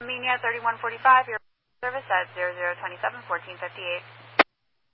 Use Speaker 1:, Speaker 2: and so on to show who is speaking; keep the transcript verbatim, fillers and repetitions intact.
Speaker 1: Armenia thirty-one forty-five, your service at zero zero two seven, one four five eight.